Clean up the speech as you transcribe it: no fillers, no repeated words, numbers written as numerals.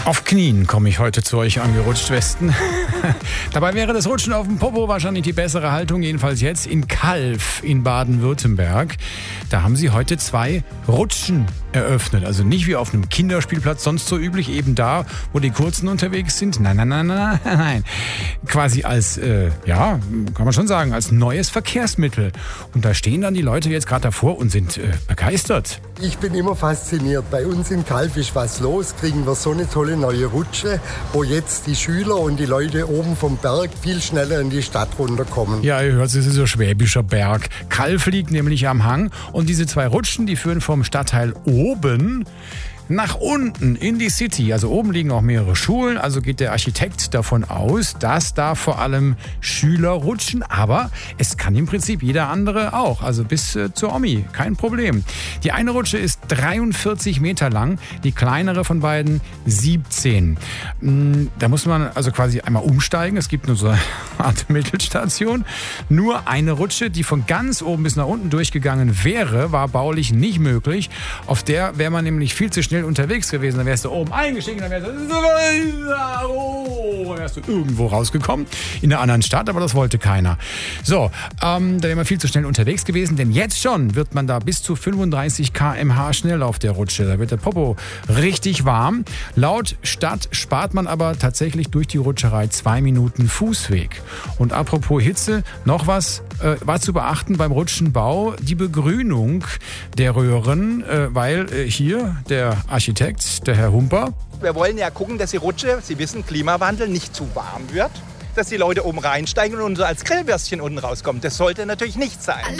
Auf Knien komme ich heute zu euch angerutscht, Westen. Dabei wäre das Rutschen auf dem Popo wahrscheinlich die bessere Haltung, jedenfalls jetzt in Calw in Baden-Württemberg. Da haben sie heute 2 Rutschen eröffnet. Also nicht wie auf einem Kinderspielplatz sonst so üblich, eben da, wo die Kurzen unterwegs sind. Nein. Quasi als, kann man schon sagen, als neues Verkehrsmittel. Und da stehen dann die Leute jetzt gerade davor und sind begeistert. Ich bin immer fasziniert. Bei uns in Calw ist was los, kriegen wir so eine tolle neue Rutsche, wo jetzt die Schüler und die Leute oben vom Berg viel schneller in die Stadt runterkommen. Ja, ihr hört, es ist so Schwäbischer Berg. Calw liegt nämlich am Hang und diese 2 Rutschen, die führen vom Stadtteil oben nach unten in die City. Also oben liegen auch mehrere Schulen, also geht der Architekt davon aus, dass da vor allem Schüler rutschen, aber es kann im Prinzip jeder andere auch, also bis zur Omi, kein Problem. Die eine Rutsche ist 43 Meter lang, die kleinere von beiden 17. Da muss man also quasi einmal umsteigen, es gibt nur so eine Art Mittelstation. Nur eine Rutsche, die von ganz oben bis nach unten durchgegangen wäre, war baulich nicht möglich. Auf der wäre man nämlich viel zu schnell unterwegs gewesen, dann wärst du oben eingestiegen, dann wärst du irgendwo rausgekommen, in einer anderen Stadt, aber das wollte keiner. So, da wäre man viel zu schnell unterwegs gewesen, denn jetzt schon wird man da bis zu 35 km/h schnell auf der Rutsche. Da wird der Popo richtig warm. Laut Stadt spart man aber tatsächlich durch die Rutscherei 2 Minuten Fußweg. Und apropos Hitze, noch was war zu beachten beim Rutschenbau, die Begrünung der Röhren, weil hier der Architekt, der Herr Humper. Wir wollen ja gucken, dass die Rutsche, Sie wissen, Klimawandel, nicht zu warm wird, dass die Leute oben reinsteigen und als Grillwürstchen unten rauskommen. Das sollte natürlich nicht sein.